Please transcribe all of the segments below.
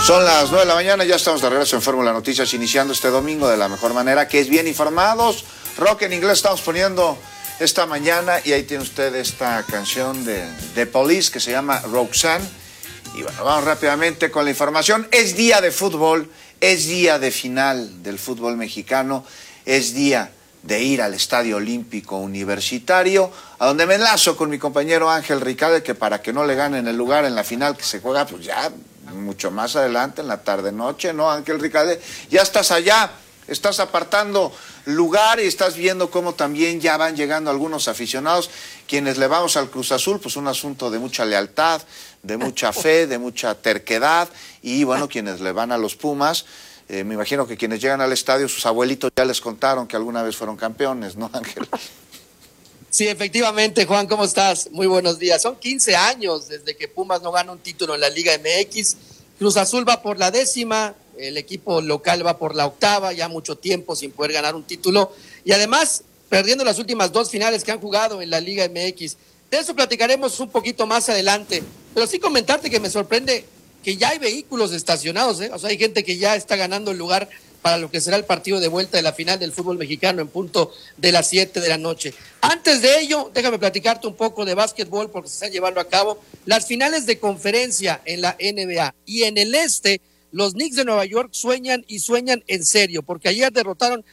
Son las 9 de la mañana, ya estamos de regreso en Fórmula Noticias, iniciando este domingo de la mejor manera, que es bien informados. Rock en inglés estamos poniendo esta mañana y ahí tiene usted esta canción de The Police que se llama Roxanne. Y bueno, vamos rápidamente con la información. Es día de fútbol, es día de final del fútbol mexicano, es día de ir al Estadio Olímpico Universitario, a donde me enlazo con mi compañero Ángel Ricalde, que para que no le ganen el lugar en la final que se juega, pues ya mucho más adelante, en la tarde-noche, ¿no, Ángel Ricalde? Ya estás allá, estás apartando lugar y estás viendo cómo también ya van llegando algunos aficionados, quienes le vamos al Cruz Azul, pues un asunto de mucha lealtad, de mucha fe, de mucha terquedad, y bueno, quienes le van a los Pumas, me imagino que quienes llegan al estadio, sus abuelitos ya les contaron que alguna vez fueron campeones, ¿no, Ángel? Sí, efectivamente, Juan, ¿cómo estás? Muy buenos días. Son 15 años desde que Pumas no gana un título en la Liga MX. Cruz Azul va por la 10ª, el equipo local va por la 8ª, ya mucho tiempo sin poder ganar un título. Y además, perdiendo las últimas 2 finales que han jugado en la Liga MX. De eso platicaremos un poquito más adelante. Pero sí comentarte que me sorprende que ya hay vehículos estacionados, ¿eh? O sea, hay gente que ya está ganando el lugar para lo que será el partido de vuelta de la final del fútbol mexicano en punto de las 7 de la noche. Antes de ello, déjame platicarte un poco de básquetbol porque se están llevando a cabo las finales de conferencia en la NBA. Y en el este, los Knicks de Nueva York sueñan y sueñan en serio, porque ayer derrotaron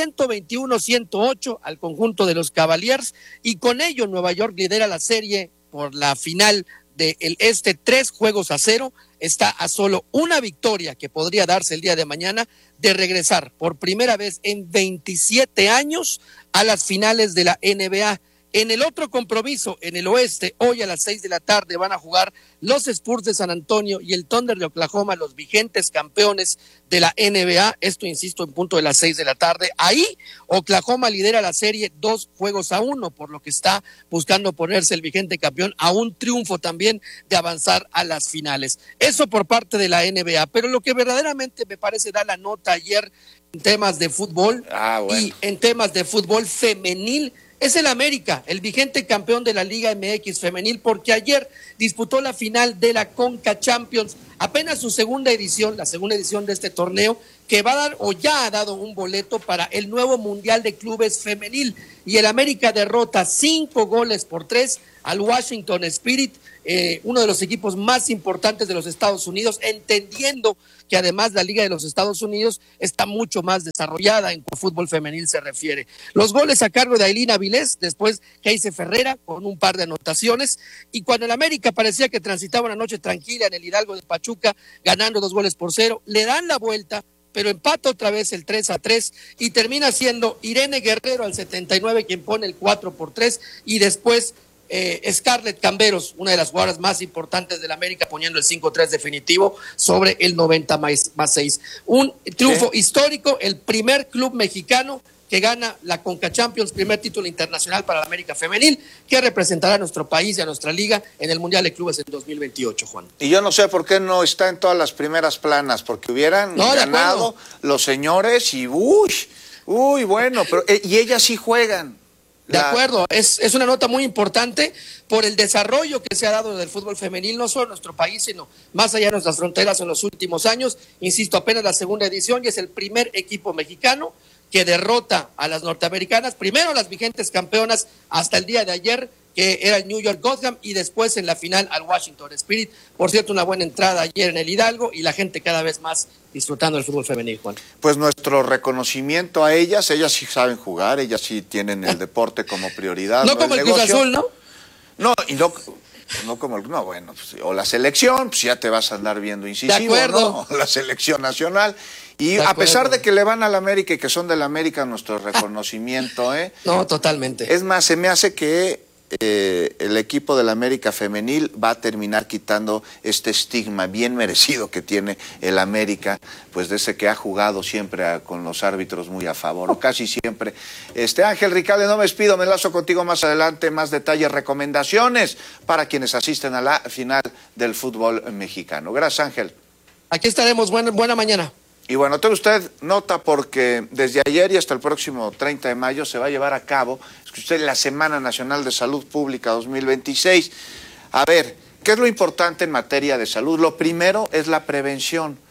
121-108 al conjunto de los Cavaliers y con ello Nueva York lidera la serie por la final del este 3-0, está a solo una victoria que podría darse el día de mañana de regresar por primera vez en 27 años a las finales de la NBA. En el otro compromiso, en el oeste, hoy a las 6 de la tarde van a jugar los Spurs de San Antonio y el Thunder de Oklahoma, los vigentes campeones de la NBA. Esto, insisto, en punto de las 6 de la tarde. Ahí, Oklahoma lidera la serie 2-1, por lo que está buscando ponerse el vigente campeón a un triunfo también de avanzar a las finales. Eso por parte de la NBA. Pero lo que verdaderamente me parece da la nota ayer en temas de fútbol y en temas de fútbol femenil, es el América, el vigente campeón de la Liga MX femenil, porque ayer disputó la final de la Conca Champions, apenas su segunda edición, la segunda edición de este torneo, que va a dar o ya ha dado un boleto para el nuevo Mundial de Clubes femenil. Y el América derrota 5-3 al Washington Spirit, uno de los equipos más importantes de los Estados Unidos, entendiendo que además la Liga de los Estados Unidos está mucho más desarrollada en cuanto a fútbol femenil se refiere. Los goles a cargo de Ailín Avilés, después Keise Ferreira con un par de anotaciones, y cuando el América parecía que transitaba una noche tranquila en el Hidalgo de Pachuca, ganando 2-0, le dan la vuelta, pero empata otra vez el 3-3 y termina siendo Irene Guerrero al 79 quien pone el 4-3 y después Scarlett Camberos, una de las jugadoras más importantes del América, poniendo el 5-3 definitivo sobre el 90+6. Un triunfo histórico, el primer club mexicano que gana la Conca Champions, primer título internacional para la América femenil, que representará a nuestro país y a nuestra liga en el Mundial de Clubes en 2028, Juan. Y yo no sé por qué no está en todas las primeras planas, porque hubieran ganado los señores y bueno, pero y ellas sí juegan. De acuerdo, es una nota muy importante por el desarrollo que se ha dado del fútbol femenil, no solo en nuestro país, sino más allá de nuestras fronteras en los últimos años. Insisto, apenas la segunda edición y es el primer equipo mexicano que derrota a las norteamericanas, primero las vigentes campeonas hasta el día de ayer, que era el New York Gotham, y después en la final al Washington Spirit. Por cierto, una buena entrada ayer en el Hidalgo y la gente cada vez más disfrutando del fútbol femenil, Juan. Pues nuestro reconocimiento a ellas sí saben jugar, ellas sí tienen el deporte como prioridad. No como el Cruz Azul, ¿no? No, y no como el, no, bueno, pues, o la selección, pues ya te vas a andar viendo incisivo, ¿no? La selección nacional. Y a pesar de que le van al América y que son del América, nuestro reconocimiento, No, totalmente. Es más, se me hace que el equipo del América femenil va a terminar quitando este estigma bien merecido que tiene el América, pues de ese que ha jugado siempre con los árbitros muy a favor, o casi siempre. Ángel Ricalde, no me despido, me enlazo contigo más adelante, más detalles, recomendaciones para quienes asisten a la final del fútbol mexicano. Gracias, Ángel. Aquí estaremos, buena mañana. Y bueno, tome usted nota porque desde ayer y hasta el próximo 30 de mayo se va a llevar a cabo, escuche usted, la Semana Nacional de Salud Pública 2026. A ver, ¿qué es lo importante en materia de salud? Lo primero es la prevención.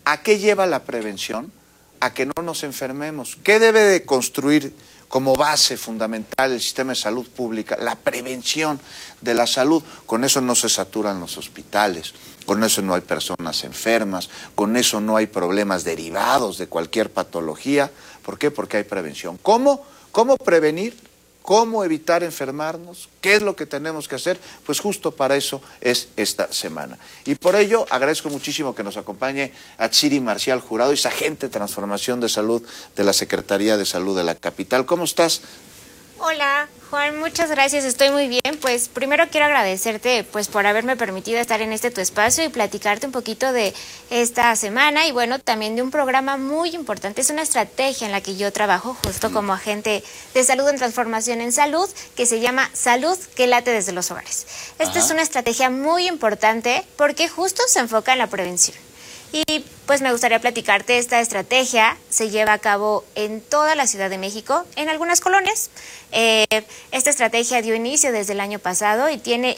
¿A qué lleva la prevención? A que no nos enfermemos. ¿Qué debe de construir como base fundamental el sistema de salud pública? La prevención de la salud. Con eso no se saturan los hospitales, con eso no hay personas enfermas, con eso no hay problemas derivados de cualquier patología. ¿Por qué? Porque hay prevención. ¿Cómo? ¿Cómo prevenir? ¿Cómo evitar enfermarnos? ¿Qué es lo que tenemos que hacer? Pues justo para eso es esta semana. Y por ello agradezco muchísimo que nos acompañe Atsiri Marcial Jurado, es agente de transformación de salud de la Secretaría de Salud de la capital. ¿Cómo estás? Hola, Juan, muchas gracias, estoy muy bien. Pues primero quiero agradecerte pues por haberme permitido estar en tu espacio y platicarte un poquito de esta semana y bueno, también de un programa muy importante. Es una estrategia en la que yo trabajo justo como agente de salud en transformación en salud, que se llama Salud que late desde los hogares. Esta es una estrategia muy importante porque justo se enfoca en la prevención. Y pues me gustaría platicarte, esta estrategia se lleva a cabo en toda la Ciudad de México, en algunas colonias. Esta estrategia dio inicio desde el año pasado y tiene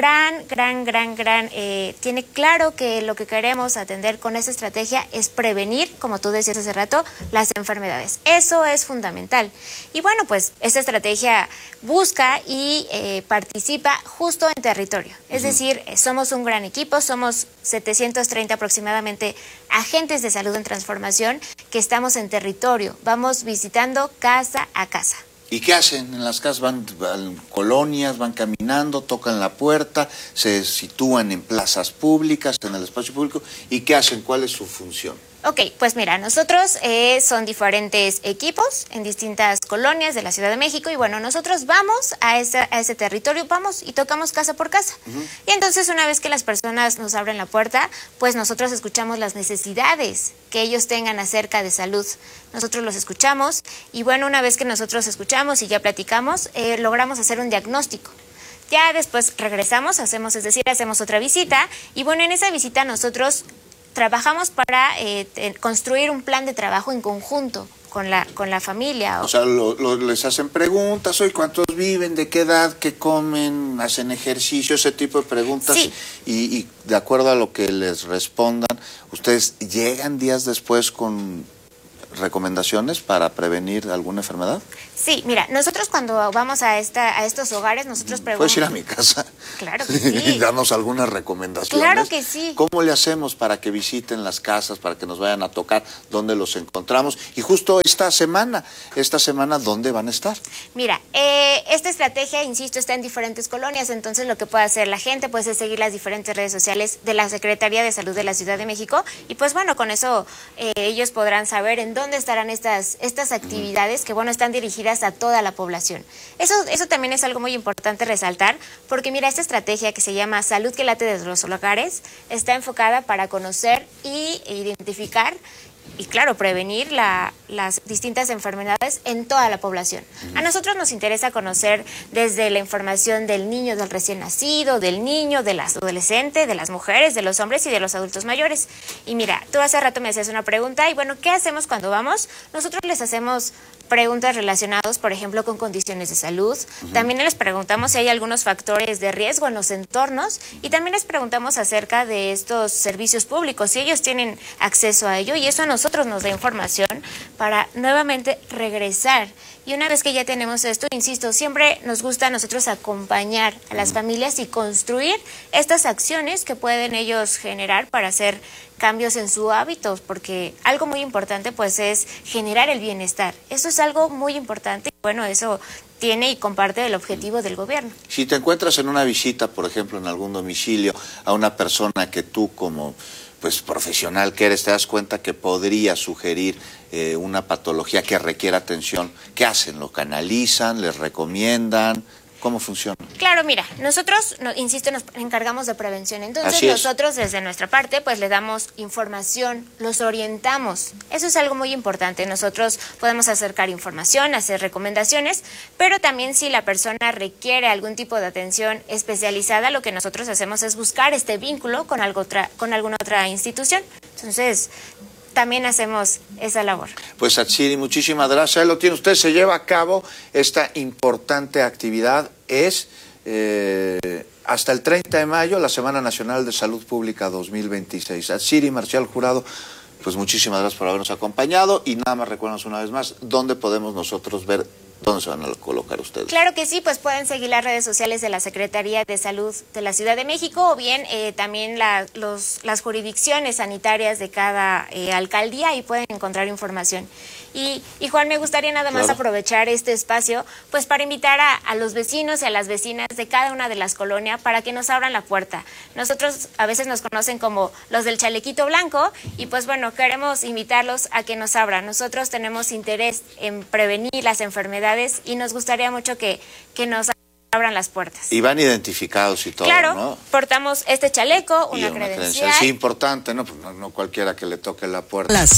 tiene claro que lo que queremos atender con esta estrategia es prevenir, como tú decías hace rato, las enfermedades. Eso es fundamental. Y bueno, pues esta estrategia busca y participa justo en territorio. Es decir, somos un gran equipo, somos 730 aproximadamente agentes de salud en transformación que estamos en territorio. Vamos visitando casa a casa. ¿Y qué hacen en las casas? Van colonias, van caminando, tocan la puerta, se sitúan en plazas públicas, en el espacio público. ¿Y qué hacen? ¿Cuál es su función? Ok, pues mira, nosotros son diferentes equipos en distintas colonias de la Ciudad de México y bueno, nosotros vamos a ese territorio, vamos y tocamos casa por casa. Y entonces una vez que las personas nos abren la puerta, pues nosotros escuchamos las necesidades que ellos tengan acerca de salud. Nosotros los escuchamos y bueno, una vez que nosotros escuchamos y ya platicamos, logramos hacer un diagnóstico. Ya después regresamos, hacemos otra visita y bueno, en esa visita nosotros trabajamos para construir un plan de trabajo en conjunto con la familia. O sea, les hacen preguntas, hoy ¿cuántos viven? ¿De qué edad? ¿Qué comen? ¿Hacen ejercicio? Ese tipo de preguntas. Sí. Y de acuerdo a lo que les respondan, ¿ustedes llegan días después con recomendaciones para prevenir alguna enfermedad? Sí, mira, nosotros cuando vamos a estos hogares, nosotros preguntamos... ¿Puedes ir a mi casa? Claro que sí. Y darnos algunas recomendaciones. Claro que sí. ¿Cómo le hacemos para que visiten las casas, para que nos vayan a tocar, dónde los encontramos? Y justo esta semana, ¿dónde van a estar? Mira, esta estrategia, insisto, está en diferentes colonias, entonces lo que puede hacer la gente pues es seguir las diferentes redes sociales de la Secretaría de Salud de la Ciudad de México y pues bueno, con eso ellos podrán saber en dónde estarán estas actividades que bueno, están dirigidas a toda la población. Eso también es algo muy importante resaltar, porque mira, esta estrategia que se llama Salud que late desde los hogares está enfocada para conocer y identificar y claro, prevenir las distintas enfermedades en toda la población. A nosotros nos interesa conocer desde la información del niño, del recién nacido, del niño, del adolescente, de las mujeres, de los hombres y de los adultos mayores. Y mira, tú hace rato me hacías una pregunta y bueno, ¿qué hacemos cuando vamos? Nosotros les hacemos preguntas relacionadas, por ejemplo, con condiciones de salud. También les preguntamos si hay algunos factores de riesgo en los entornos y también les preguntamos acerca de estos servicios públicos, si ellos tienen acceso a ello y eso a nosotros nos da información para nuevamente regresar. Y una vez que ya tenemos esto, insisto, siempre nos gusta a nosotros acompañar a las familias y construir estas acciones que pueden ellos generar para hacer cambios en su hábitos, porque algo muy importante pues es generar el bienestar. Eso es algo muy importante y bueno, eso tiene y comparte el objetivo del gobierno. Si te encuentras en una visita, por ejemplo, en algún domicilio, a una persona que tú como pues profesional que eres, te das cuenta que podría sugerir una patología que requiera atención, ¿qué hacen? ¿Lo canalizan? ¿Les recomiendan? ¿Cómo funciona? Claro, mira, nosotros, insisto, nos encargamos de prevención. Entonces nosotros desde nuestra parte pues le damos información, los orientamos. Eso es algo muy importante. Nosotros podemos acercar información, hacer recomendaciones, pero también si la persona requiere algún tipo de atención especializada, lo que nosotros hacemos es buscar este vínculo con alguna otra institución. Entonces también hacemos esa labor. Pues Atsiri, muchísimas gracias. Ahí lo tiene usted, se lleva a cabo esta importante actividad. Es hasta el 30 de mayo, la Semana Nacional de Salud Pública 2026. Atsiri Marcial Jurado, pues muchísimas gracias por habernos acompañado y nada más recuérdanos una vez más dónde podemos nosotros ver dónde se van a colocar ustedes. Claro que sí, pues pueden seguir las redes sociales de la Secretaría de Salud de la Ciudad de México o bien también las jurisdicciones sanitarias de cada alcaldía y pueden encontrar información. Y Juan, me gustaría nada más aprovechar este espacio pues para invitar a los vecinos y a las vecinas de cada una de las colonias para que nos abran la puerta. Nosotros a veces nos conocen como los del chalequito blanco y pues bueno, queremos invitarlos a que nos abran. Nosotros tenemos interés en prevenir las enfermedades y nos gustaría mucho que nos abran las puertas. Y van identificados y todo, claro, ¿no? Portamos este chaleco, una credencial. Sí, importante, ¿no? Pues no cualquiera que le toque la puerta.